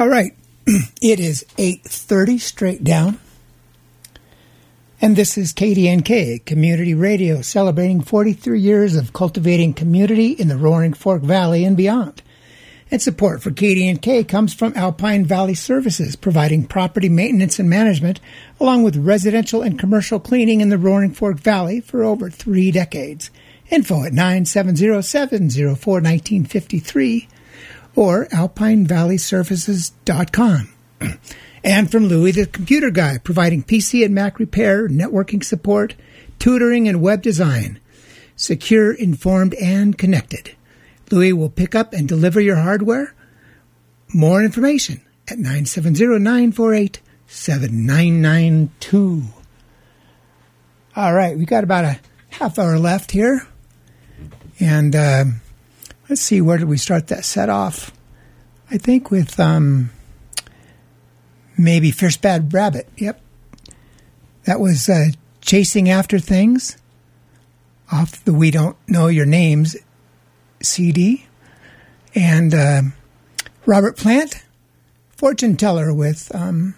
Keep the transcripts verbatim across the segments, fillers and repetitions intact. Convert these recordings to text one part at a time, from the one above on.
All right. It is eight thirty straight down. And this is K D N K, Community Radio, celebrating forty-three years of cultivating community in the Roaring Fork Valley and beyond. And support for K D N K comes from Alpine Valley Services, providing property maintenance and management, along with residential and commercial cleaning in the Roaring Fork Valley for over three decades. Info at nine seven zero, seven zero four, one nine five three or alpine valley services dot com. And from Louis the Computer Guy, providing P C and Mac repair, networking support, tutoring, and web design. Secure, informed, and connected. Louis will pick up and deliver your hardware. More information at nine seven zero, nine four eight, seven nine nine two. All right, we got about a half hour left here. And uh, let's see, where did we start that set off? I think with... Um, Maybe Fierce Bad Rabbit. Yep. That was uh, Chasing After Things off the We Don't Know Your Names C D. And uh, Robert Plant, Fortune Teller with um,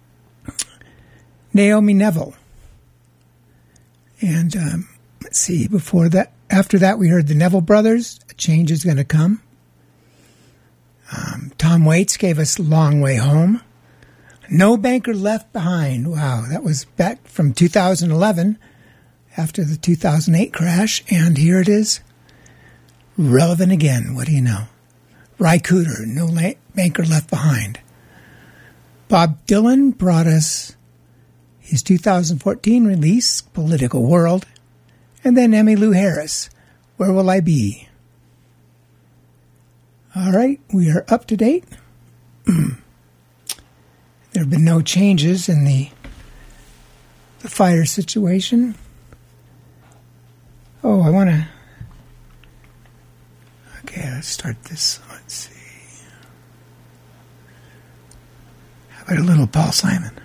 Naomi Neville. And um, let's see, before that, after that we heard the Neville Brothers, A Change Is Gonna Come. Um, Tom Waits gave us Long Way Home. No Banker Left Behind. Wow, that was back from two thousand eleven, after the two thousand eight crash. And here it is, relevant again. What do you know? Ry Cooder, No La- Banker Left Behind. Bob Dylan brought us his two thousand fourteen release, Political World. And then Emmylou Harris, Where Will I Be? All right, we are up to date. There have been no changes in the, the fire situation. Oh, I want to... Okay, let's start this. Let's see. How about a little Paul Simon?